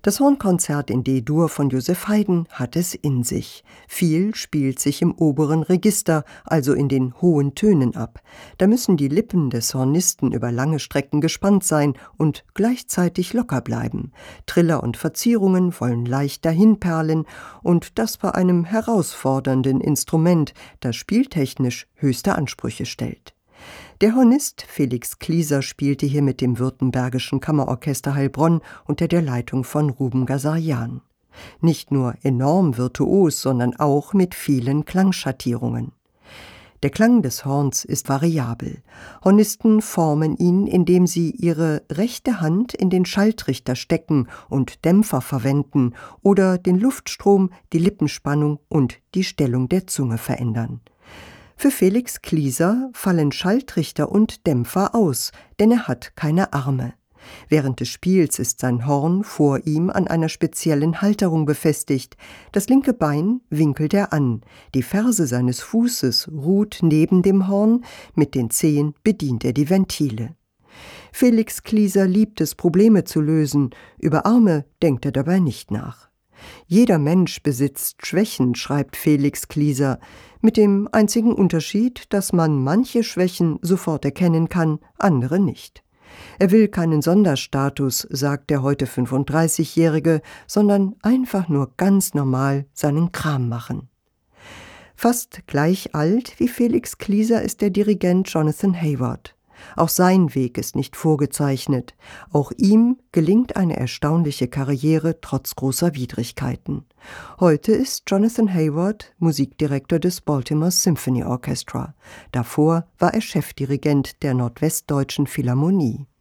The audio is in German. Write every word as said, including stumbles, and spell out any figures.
Das Hornkonzert in D-Dur von Joseph Haydn hat es in sich. Viel spielt sich im oberen Register, also in den hohen Tönen ab. Da müssen die Lippen des Hornisten über lange Strecken gespannt sein und gleichzeitig locker bleiben. Triller und Verzierungen wollen leicht dahinperlen, und das bei einem herausfordernden Instrument, das spieltechnisch höchste Ansprüche stellt. Der Hornist Felix Klieser spielte hier mit dem Württembergischen Kammerorchester Heilbronn unter der Leitung von Ruben Ghazarjan. Nicht nur enorm virtuos, sondern auch mit vielen Klangschattierungen. Der Klang des Horns ist variabel. Hornisten formen ihn, indem sie ihre rechte Hand in den Schalltrichter stecken und Dämpfer verwenden oder den Luftstrom, die Lippenspannung und die Stellung der Zunge verändern. Für Felix Klieser fallen Schalltrichter und Dämpfer aus, denn er hat keine Arme. Während des Spiels ist sein Horn vor ihm an einer speziellen Halterung befestigt. Das linke Bein winkelt er an, die Ferse seines Fußes ruht neben dem Horn, mit den Zehen bedient er die Ventile. Felix Klieser liebt es, Probleme zu lösen, über Arme denkt er dabei nicht nach. Jeder Mensch besitzt Schwächen, schreibt Felix Klieser, mit dem einzigen Unterschied, dass man manche Schwächen sofort erkennen kann, andere nicht. Er will keinen Sonderstatus, sagt der heute fünfunddreißigjährige, sondern einfach nur ganz normal seinen Kram machen. Fast gleich alt wie Felix Klieser ist der Dirigent Jonathan Hayward. Auch sein Weg ist nicht vorgezeichnet. Auch ihm gelingt eine erstaunliche Karriere trotz großer Widrigkeiten. Heute ist Jonathan Hayward Musikdirektor des Baltimore Symphony Orchestra. Davor war er Chefdirigent der Nordwestdeutschen Philharmonie.